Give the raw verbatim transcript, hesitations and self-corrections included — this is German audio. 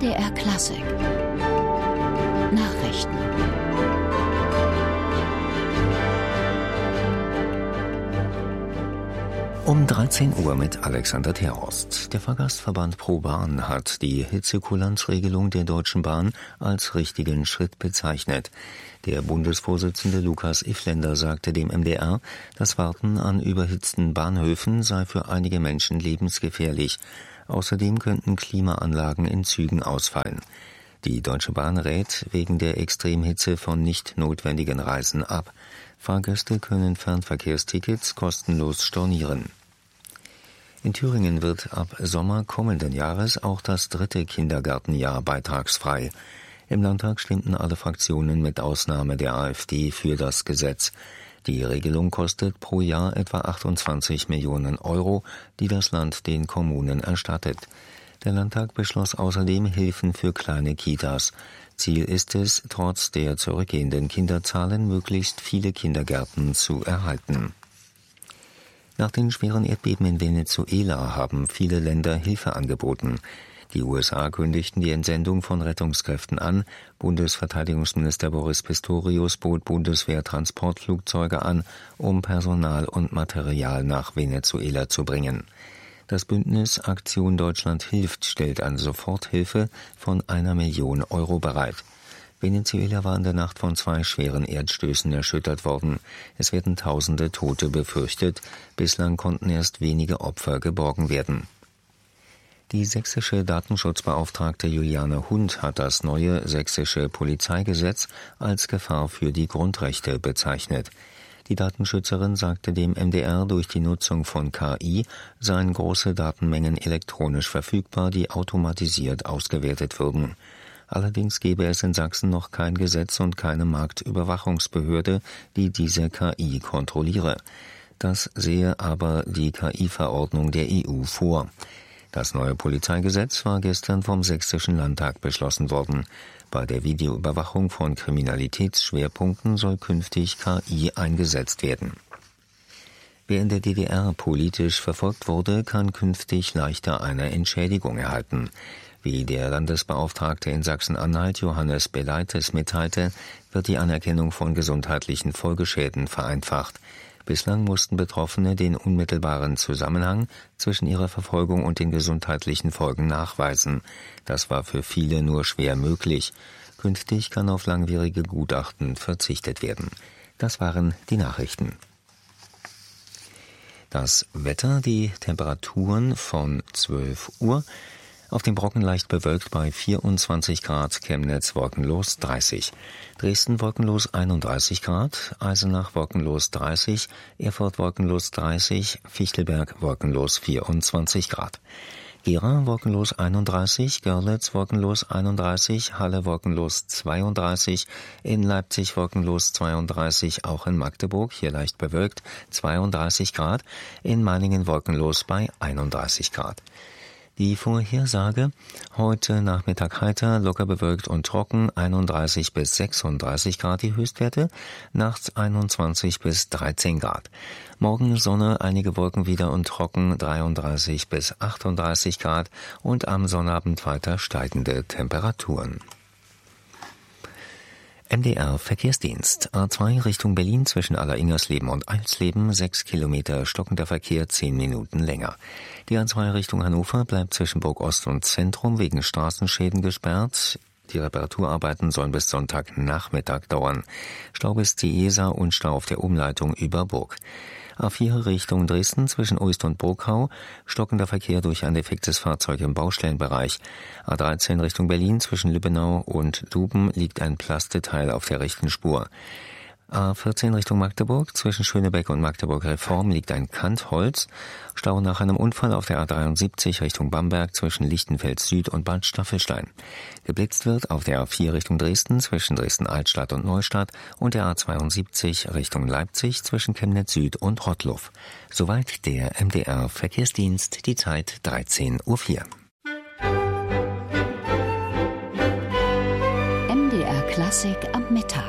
D R Klassik Nachrichten. Um dreizehn Uhr mit Alexander Terhorst. Der Fahrgastverband ProBahn hat die Hitzekulanzregelung der Deutschen Bahn als richtigen Schritt bezeichnet. Der Bundesvorsitzende Lukas Ifländer sagte dem M D R, das Warten an überhitzten Bahnhöfen sei für einige Menschen lebensgefährlich. Außerdem könnten Klimaanlagen in Zügen ausfallen. Die Deutsche Bahn rät wegen der Extremhitze von nicht notwendigen Reisen ab. Fahrgäste können Fernverkehrstickets kostenlos stornieren. In Thüringen wird ab Sommer kommenden Jahres auch das dritte Kindergartenjahr beitragsfrei. Im Landtag stimmten alle Fraktionen mit Ausnahme der AfD für das Gesetz. Die Regelung kostet pro Jahr etwa achtundzwanzig Millionen Euro, die das Land den Kommunen erstattet. Der Landtag beschloss außerdem Hilfen für kleine Kitas. Ziel ist es, trotz der zurückgehenden Kinderzahlen möglichst viele Kindergärten zu erhalten. Nach den schweren Erdbeben in Venezuela haben viele Länder Hilfe angeboten. Die U S A kündigten die Entsendung von Rettungskräften an. Bundesverteidigungsminister Boris Pistorius bot Bundeswehr-Transportflugzeuge an, um Personal und Material nach Venezuela zu bringen. Das Bündnis Aktion Deutschland hilft stellt an Soforthilfe von einer Million Euro bereit. Venezuela war in der Nacht von zwei schweren Erdstößen erschüttert worden. Es werden tausende Tote befürchtet. Bislang konnten erst wenige Opfer geborgen werden. Die sächsische Datenschutzbeauftragte Juliane Hund hat das neue sächsische Polizeigesetz als Gefahr für die Grundrechte bezeichnet. Die Datenschützerin sagte dem M D R, durch die Nutzung von K I seien große Datenmengen elektronisch verfügbar, die automatisiert ausgewertet würden. Allerdings gebe es in Sachsen noch kein Gesetz und keine Marktüberwachungsbehörde, die diese K I kontrolliere. Das sehe aber die K I-Verordnung der E U vor. Das neue Polizeigesetz war gestern vom Sächsischen Landtag beschlossen worden. Bei der Videoüberwachung von Kriminalitätsschwerpunkten soll künftig K I eingesetzt werden. Wer in der D D R politisch verfolgt wurde, kann künftig leichter eine Entschädigung erhalten. Wie der Landesbeauftragte in Sachsen-Anhalt Johannes Beleites mitteilte, wird die Anerkennung von gesundheitlichen Folgeschäden vereinfacht. Bislang mussten Betroffene den unmittelbaren Zusammenhang zwischen ihrer Verfolgung und den gesundheitlichen Folgen nachweisen. Das war für viele nur schwer möglich. Künftig kann auf langwierige Gutachten verzichtet werden. Das waren die Nachrichten. Das Wetter, die Temperaturen von zwölf Uhr. Auf dem Brocken leicht bewölkt bei vierundzwanzig Grad, Chemnitz wolkenlos dreißig. Dresden wolkenlos einunddreißig Grad, Eisenach wolkenlos dreißig, Erfurt wolkenlos dreißig, Fichtelberg wolkenlos vierundzwanzig Grad. Gera wolkenlos einunddreißig, Görlitz wolkenlos einunddreißig, Halle wolkenlos zweiunddreißig, in Leipzig wolkenlos zweiunddreißig, auch in Magdeburg, hier leicht bewölkt, zweiunddreißig Grad, in Meiningen wolkenlos bei einunddreißig Grad. Die Vorhersage: heute Nachmittag heiter, locker bewölkt und trocken, einunddreißig bis sechsunddreißig Grad die Höchstwerte, nachts einundzwanzig bis dreizehn Grad. Morgen Sonne, einige Wolken wieder und trocken, dreiunddreißig bis achtunddreißig Grad und am Sonnabend weiter steigende Temperaturen. M D R Verkehrsdienst. A zwei Richtung Berlin zwischen Alleringers-Leben und Eilsleben, sechs Kilometer stockender Verkehr, zehn Minuten länger. Die A zwei Richtung Hannover bleibt zwischen Burg Ost und Zentrum wegen Straßenschäden gesperrt. Die Reparaturarbeiten sollen bis Sonntagnachmittag dauern. Stau bis die Isar und Stau auf der Umleitung über Burg. A vier Richtung Dresden zwischen Uist und Burgau, stockender Verkehr durch ein defektes Fahrzeug im Baustellenbereich. A dreizehn Richtung Berlin zwischen Lübbenau und Duben liegt ein Plasteteil auf der rechten Spur. A vierzehn Richtung Magdeburg zwischen Schönebeck und Magdeburg Reform liegt ein Kantholz. Stau nach einem Unfall auf der A dreiundsiebzig Richtung Bamberg zwischen Lichtenfels Süd und Bad Staffelstein. Geblitzt wird auf der A vier Richtung Dresden zwischen Dresden-Altstadt und Neustadt und der A zweiundsiebzig Richtung Leipzig zwischen Chemnitz Süd und Rottluff. Soweit der M D R Verkehrsdienst, die Zeit dreizehn Uhr vier. M D R Klassik am Mittag.